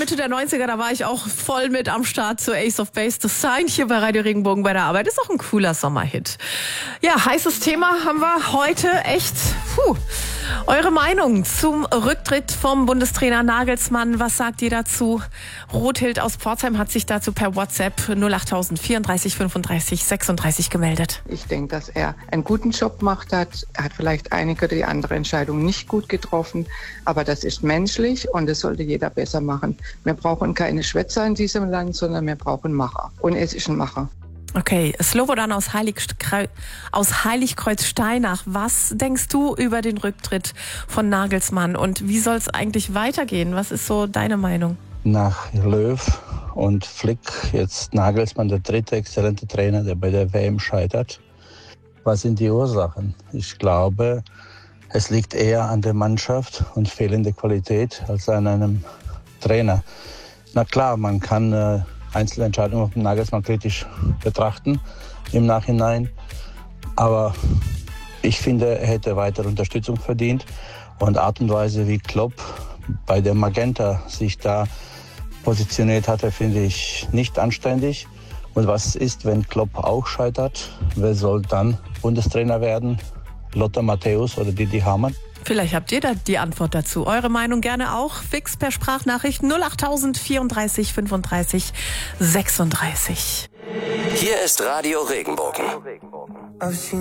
Mitte der 90er, da war ich auch voll mit am Start zu Ace of Base. Das Sign hier bei Radio Regenbogen bei der Arbeit. Ist auch ein cooler Sommerhit. Ja, heißes Thema haben wir heute. Echt, Eure Meinung zum Rücktritt vom Bundestrainer Nagelsmann, was sagt ihr dazu? Rothild aus Pforzheim hat sich dazu per WhatsApp 08000 34 35 36 gemeldet. Ich denke, dass er einen guten Job gemacht hat. Er hat vielleicht einige oder die andere Entscheidung nicht gut getroffen, aber das ist menschlich und das sollte jeder besser machen. Wir brauchen keine Schwätzer in diesem Land, sondern wir brauchen Macher. Und es ist ein Macher. Okay, Slobodan aus Heiligkreuz Steinach. Was denkst du über den Rücktritt von Nagelsmann und wie soll es eigentlich weitergehen? Was ist so deine Meinung? Nach Löw und Flick jetzt Nagelsmann, der dritte exzellente Trainer, der bei der WM scheitert. Was sind die Ursachen? Ich glaube, es liegt eher an der Mannschaft und fehlende Qualität als an einem Trainer. Na klar, man kann einzelne Entscheidungen von Nagelsmann kritisch betrachten im Nachhinein. Aber ich finde, er hätte weitere Unterstützung verdient. Und Art und Weise, wie Klopp bei der Magenta sich da positioniert hatte, finde ich nicht anständig. Und was ist, wenn Klopp auch scheitert? Wer soll dann Bundestrainer werden? Lothar Matthäus oder Didi Hamann? Vielleicht habt ihr da die Antwort dazu. Eure Meinung gerne auch fix per Sprachnachricht 08000 34 35 36. Hier ist Radio Regenbogen.